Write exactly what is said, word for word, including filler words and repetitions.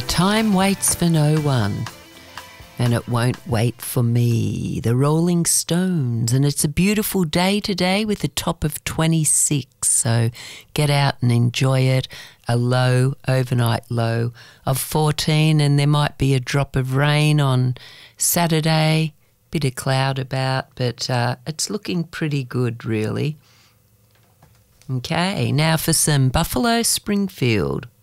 Time waits for no one, and it won't wait for me. The Rolling Stones, and it's a beautiful day today with a top of twenty-six, so get out and enjoy it. A low, overnight low of fourteen, and there might be a drop of rain on Saturday, bit of cloud about, but uh, it's looking pretty good really. Okay, now for some Buffalo Springfield.